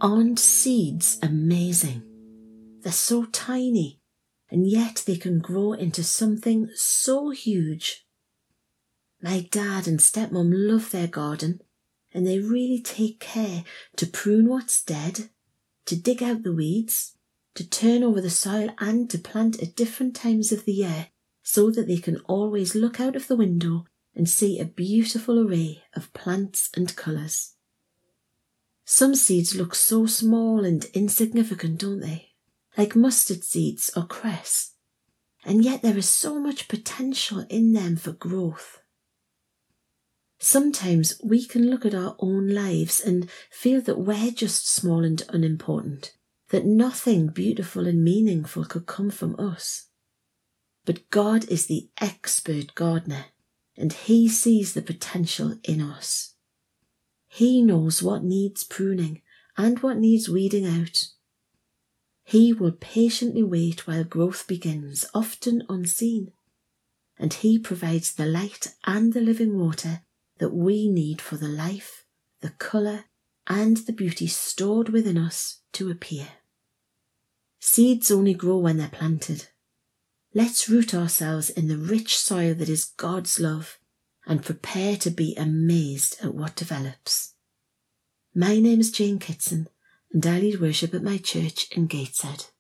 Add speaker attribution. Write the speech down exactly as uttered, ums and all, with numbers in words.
Speaker 1: Aren't seeds amazing? They're so tiny, and yet they can grow into something so huge. My dad and stepmom love their garden, and they really take care to prune what's dead, to dig out the weeds, to turn over the soil and to plant at different times of the year so that they can always look out of the window and see a beautiful array of plants and colours. Some seeds look so small and insignificant, don't they? Like mustard seeds or cress. And yet there is so much potential in them for growth. Sometimes we can look at our own lives and feel that we're just small and unimportant, that nothing beautiful and meaningful could come from us. But God is the expert gardener, and He sees the potential in us. He knows what needs pruning and what needs weeding out. He will patiently wait while growth begins, often unseen, and He provides the light and the living water that we need for the life, the colour, and the beauty stored within us to appear. Seeds only grow when they're planted. Let's root ourselves in the rich soil that is God's love and prepare to be amazed at what develops. My name is Jane Kitson, and I lead worship at my church in Gateshead.